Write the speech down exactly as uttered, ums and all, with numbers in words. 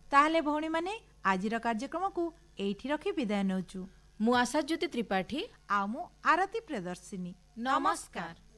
ताहले भौणी माने आजिर कार्यक्रम को एठी रखी विदाय नौचु। मु आशाज्योति त्रिपाठी आ मु आरती प्रियदर्शिनी। नमस्कार।